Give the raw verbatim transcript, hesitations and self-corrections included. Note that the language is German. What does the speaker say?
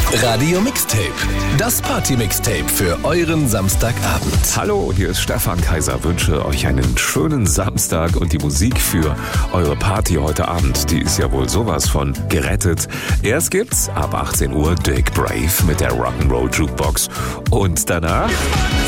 Radio Mixtape, das Party-Mixtape für euren Samstagabend. Hallo, hier ist Stefan Kaiser. Wünsche euch einen schönen Samstag und die Musik für eure Party heute Abend, die ist ja wohl sowas von gerettet. Erst gibt's ab achtzehn Uhr Dick Brave mit der Rock'n'Roll Jukebox und danach